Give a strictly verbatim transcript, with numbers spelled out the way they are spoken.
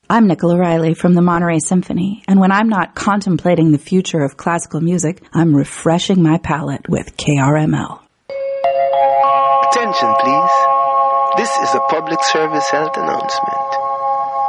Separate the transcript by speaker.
Speaker 1: I'm Nicola Riley from the Monterey Symphony, and when I'm not contemplating the future of classical music, I'm refreshing my palate with K R M L.
Speaker 2: Attention, please. This is a public service health announcement.